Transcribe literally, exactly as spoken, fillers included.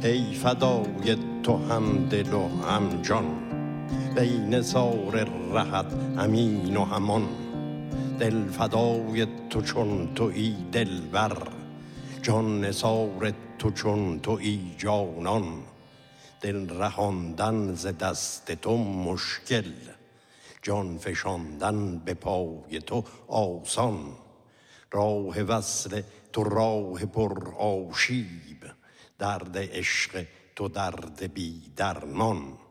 ای فدای تو هم دل و هم جان، بین سار رهت امین و همان. دل فدای تو چون تو ای دلبر، جان نثار تو چون تو ای جانان. دل رهاندن ز دست تو مشکل، جان فشاندن به پای تو آسان. راه وصل تو راه پر آشیب، درد عشق تو درد بی درمان.